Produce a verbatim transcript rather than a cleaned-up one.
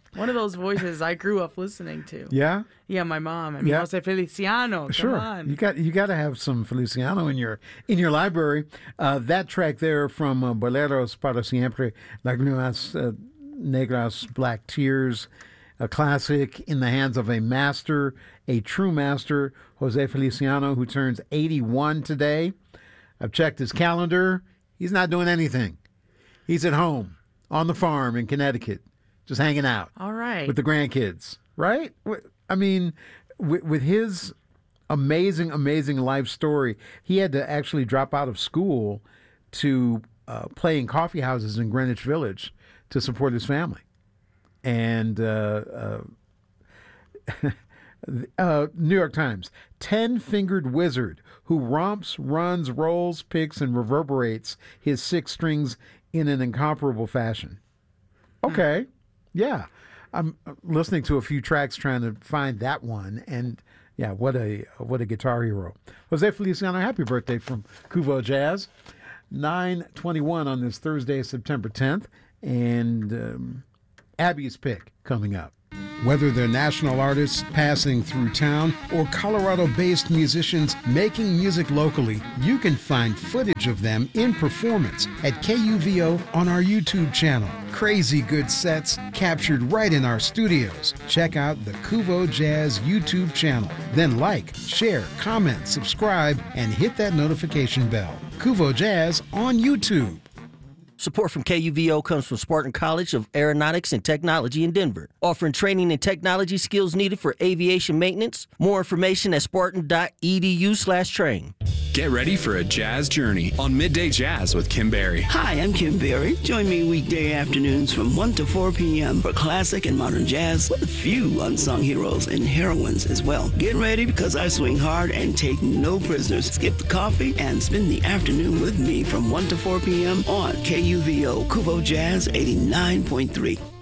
One of those voices I grew up listening to. Yeah? Yeah, my mom. I mean, Yeah. Jose Feliciano. Come Sure. on. You got you got to have some Feliciano in your in your library. Uh, that track there from uh, Boleros para Siempre, Lágrimas uh, Negras, Black Tears, a classic in the hands of a master, a true master, Jose Feliciano, who turns eighty-one today. I've checked his calendar. He's not doing anything. He's at home on the farm in Connecticut, just hanging out. All right. With the grandkids, right? I mean, with, with his amazing, amazing life story, he had to actually drop out of school to uh, play in coffee houses in Greenwich Village to support his family. And uh, uh, uh, New York Times, ten-fingered wizard who romps, runs, rolls, picks, and reverberates his six strings in an incomparable fashion. Okay, mm. yeah. I'm listening to a few tracks trying to find that one, and yeah, what a what a guitar hero. Jose Feliciano, happy birthday from Kuvo Jazz. nine twenty-one on this Thursday, September tenth, and um, Abby's pick coming up. Whether they're national artists passing through town or Colorado-based musicians making music locally, you can find footage of them in performance at K U V O on our YouTube channel. Crazy good sets captured right in our studios. Check out the Kuvo Jazz YouTube channel. Then like, share, comment, subscribe, and hit that notification bell. Kuvo Jazz on YouTube. Support from K U V O comes from Spartan College of Aeronautics and Technology in Denver, offering training and technology skills needed for aviation maintenance. More information at spartan.edu slash train. Get ready for a jazz journey on Midday Jazz with Kim Berry. Hi, I'm Kim Berry. Join me weekday afternoons from one to four p.m. for classic and modern jazz with a few unsung heroes and heroines as well. Get ready because I swing hard and take no prisoners. Skip the coffee and spend the afternoon with me from one to four p.m. on K U V O Kuvo Jazz eighty-nine point three.